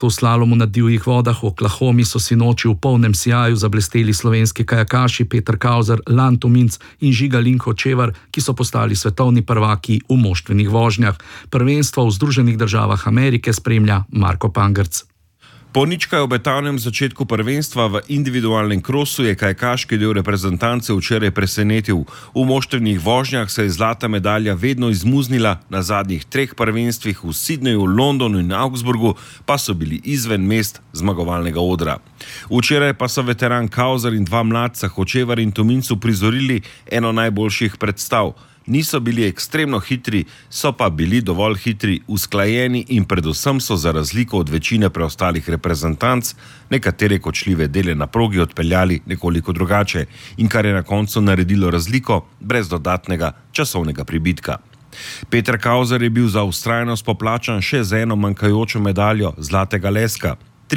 Po slalomu na divjih vodah v Oklahomi so sinoči v polnem sijaju zablesteli slovenski kajakaši Peter Kauzer, Lan Tominc in Žiga Linhočevar, ki so postali svetovni prvaki v moštvenih vožnjah. Prvenstvo v Združenih državah Amerike spremlja Marko Pangerc. Po ničkaj obetavnem začetku prvenstva v individualnem krosu je kajakaški del reprezentance včeraj presenetil. V moštvenih vožnjah se je zlata medalja vedno izmuznila, na zadnjih 3 prvenstvih v Sydneyju, Londonu in Augsburgu pa so bili izven mest zmagovalnega odra. Včeraj pa so veteran Kauzer in 2 mladca, Hočevar in Tominc, uprizorili eno najboljših predstav. Niso bili ekstremno hitri, so pa bili dovolj hitri, usklajeni in predvsem so za razliko od večine preostalih reprezentanc nekatere kočljive dele na progi odpeljali nekoliko drugače in kar je na koncu naredilo razliko brez dodatnega časovnega pribitka. Peter Kauzer je bil za vztrajnost poplačan še z eno manjkajočo medaljo zlatega leska.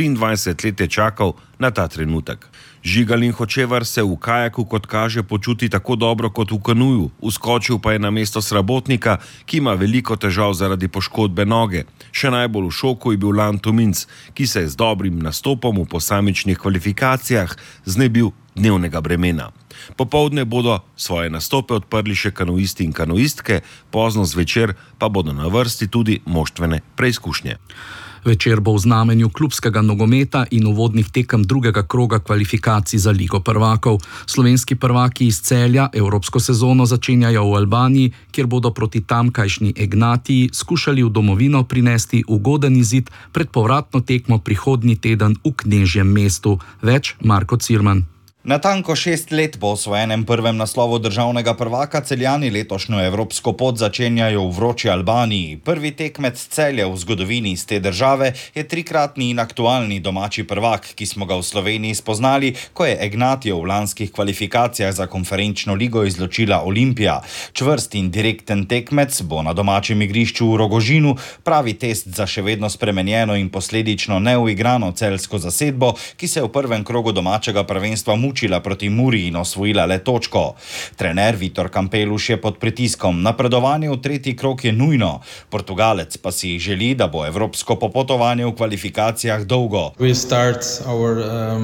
23 let je čakal na ta trenutek. Žiga Linhočevar se v kajaku, kot kaže, počuti tako dobro kot v kanuju. Uskočil pa je na mesto srabotnika, ki ima veliko težav zaradi poškodbe noge. Še najbolj v šoku je bil Lan Tominc, ki se je z dobrim nastopom v posamičnih kvalifikacijah znebil dnevnega bremena. Popoldne bodo svoje nastope odprli še kanuisti in kanuistke, pozno zvečer pa bodo na vrsti tudi moštvene preizkušnje. Večer bo v znamenju klubskega nogometa in uvodnih tekem drugega kroga kvalifikacij za Ligo prvakov. Slovenski prvaki iz Celja evropsko sezono začenjajo v Albaniji, kjer bodo proti tamkajšnji Ignatiji skušali v domovino prinesti ugoden izid pred povratno tekmo prihodnji teden v Knežjem mestu. Več Marko Cirman. Natanko 6 let po osvojenem prvem naslovu državnega prvaka Celjani letošnjo evropsko pot začenjajo v vroči Albaniji. Prvi tekmec Celja v zgodovini iz te države je 3-kratni in aktualni domači prvak, ki smo ga v Sloveniji spoznali, ko je Ignatijo v lanskih kvalifikacijah za konferenčno ligo izločila Olimpija. Čvrst in direkten tekmec bo na domačem igrišču v Rogožinu pravi test za še vedno spremenjeno in posledično neuigrano celjsko zasedbo, ki se je v prvem krogu domačega prvenstva mučila proti Muri in osvojila le točko. Trener Vitor Campeluš je pod pritiskom. Napredovanje v tretji krog je nujno. Portugalec pa si želi, da bo evropsko popotovanje v kvalifikacijah dolgo. We start our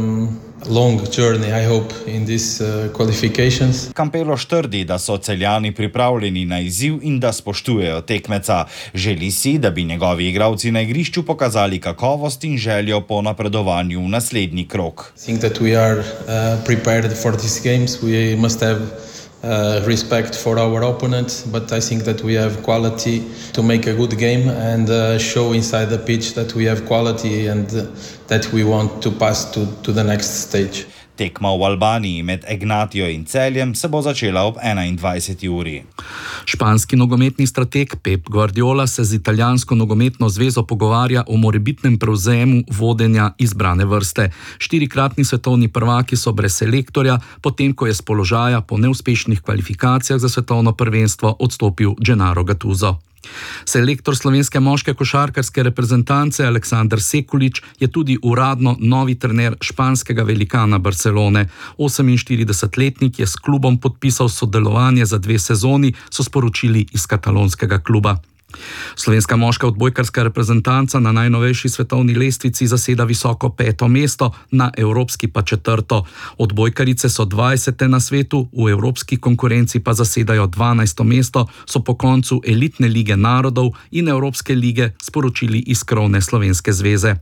long journey, I hope, in these qualifications. Campeluš trdi, da so Celjani pripravljeni na izziv in da spoštujejo tekmeca. Želi si, da bi njegovi igralci na igrišču pokazali kakovost in željo po napredovanju v naslednji krog. I think that we are prepared for these games. We must have respect for our opponent, but I think that we have quality to make a good game and show inside the pitch that we have quality and that we want to pass to the next stage. Tekma v Albaniji med Ignatijo in Celjem se bo začela ob 21. uri. Španski nogometni strateg Pep Guardiola se z italijansko nogometno zvezo pogovarja o morebitnem prevzemu vodenja izbrane vrste. 4-kratni svetovni prvaki so brez selektorja, potem ko je s položaja po neuspešnih kvalifikacijah za svetovno prvenstvo odstopil Gennaro Gattuso. Selektor slovenske moške košarkarske reprezentance Aleksander Sekulič je tudi uradno novi trener španskega velikana Barcelone. 48-letnik je s klubom podpisal sodelovanje za 2 sezoni, so sporočili iz katalonskega kluba. Slovenska moška odbojkarska reprezentanca na najnovejši svetovni lestvici zaseda visoko 5. mesto, na evropski pa 4. Odbojkarice so 20. na svetu, v evropski konkurenci pa zasedajo 12. mesto, so po koncu elitne lige narodov in Evropske lige sporočili iz krovne slovenske zveze.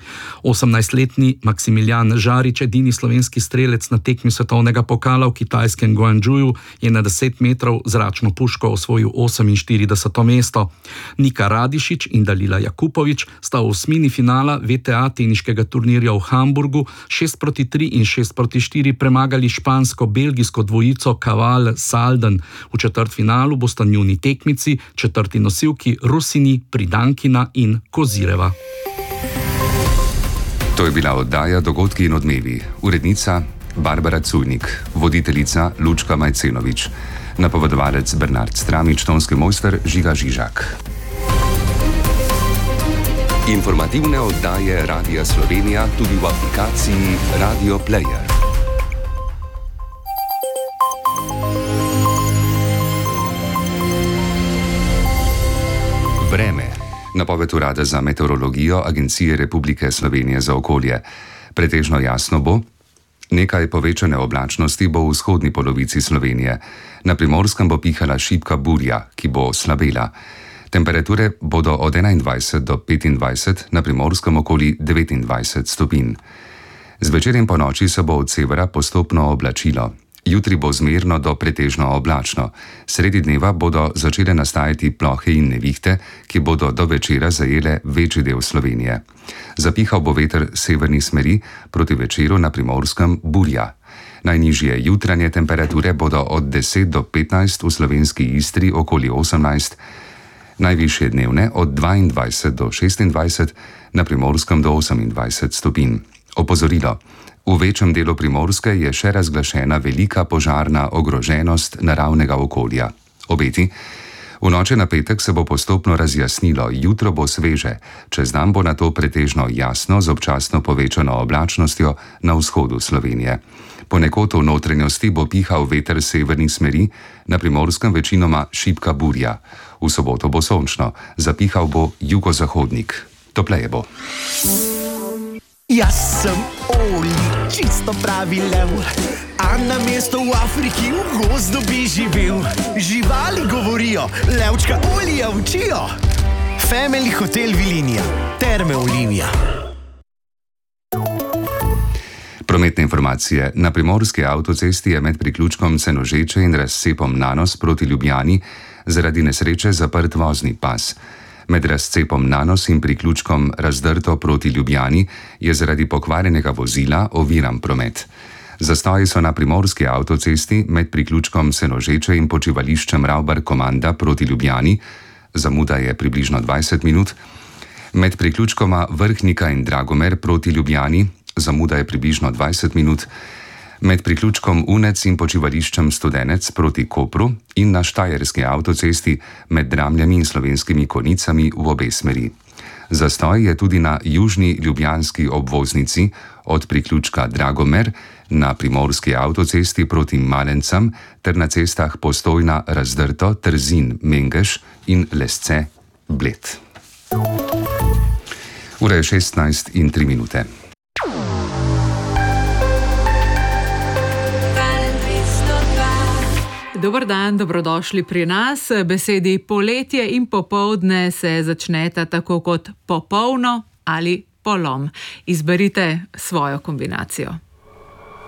18-letni Maksimilijan Žarič, edini slovenski strelec na tekmi svetovnega pokala v kitajskem Guangzhouju, je na 10 metrov zračno puško osvojil 48. mesto. Nika Radišić in Dalila Jakupović sta v osmini finala VTA teniškega turnirja v Hamburgu 6-3 in 6-4 premagali špansko-belgijsko dvojico Kaval Salden. V četrtfinalu bosta njuni tekmici, četrti nosilki Rusini, Pridankina in Kozireva. To je bila oddaja Dogodki in odmevi. Urednica Barbara Cujnik, voditeljica Lučka Majcenovič, napovedovalec Bernard Stramič, tonski mojster Žiga Žižak. Informativne oddaje Radia Slovenija tudi v aplikaciji Radio Player. Vreme. Napoved Urada za meteorologijo Agencije Republike Slovenije za okolje. Pretežno jasno bo. Nekaj povečane oblačnosti bo v vzhodni polovici Slovenije. Na Primorskem bo pihala šibka burja, ki bo slabela. Temperature bodo od 21 do 25, na Primorskem okoli 29 stopinj. Zvečer in po noči se bo od severa postopno oblačilo. Jutri bo zmerno do pretežno oblačno. Sredi dneva bodo začele nastajati plohe in nevihte, ki bodo do večera zajele večji del Slovenije. Zapihal bo veter severnih smeri, proti večeru na Primorskem burja. Najnižje jutranje temperature bodo od 10 do 15, v slovenski Istri okoli 18, najvišje dnevne od 22 do 26, na Primorskem do 28 stopinj. Opozorilo. V večjem delu Primorske je še razglašena velika požarna ogroženost naravnega okolja. Obeti. V noči na petek se bo postopno razjasnilo, jutro bo sveže, čez dan bo nato pretežno jasno z občasno povečano oblačnostjo na vzhodu Slovenije. Ponekod v notranjosti bo pihal veter severnih smeri, na Primorskem večinoma šibka burja. V soboto bo sončno, zapihal bo jugozahodnik. Topleje bo. Jaz sem Oli, čisto pravi lev, a na mesto v Afriki v gozdu bi živel. Živali govorijo, levčka Olija učijo. Family Hotel Vilinija, Terme Olivija. Prometne informacije. Na primorski avtocesti je med priključkom Senožeče in razcepom Nanos proti Ljubljani zaradi nesreče zaprt vozni pas. Med razcepom Nanos in priključkom Razdrto proti Ljubljani je zaradi pokvarjenega vozila oviran promet. Zastoji so na primorski avtocesti med priključkom Senožeče in počivališčem Ravbar Komanda proti Ljubljani, zamuda je približno 20 minut, med priključkoma Vrhnika in Dragomer proti Ljubljani, zamuda je približno 20 minut, med priključkom Unec in počivališčem Studenec proti Kopru in na štajerski avtocesti med Dramljami in Slovenskimi Konicami v obe smeri. Zastoj je tudi na južni ljubljanski obvoznici od priključka Dragomer na primorski avtocesti proti Malencam ter na cestah Postojna, Razdrto, Trzin, Mengeš in Lesce, Bled. Ura je 16:03. Dober dan, dobrodošli pri nas. Besedi poletje in popoldne se začneta tako kot popolno ali polom. Izberite svojo kombinacijo.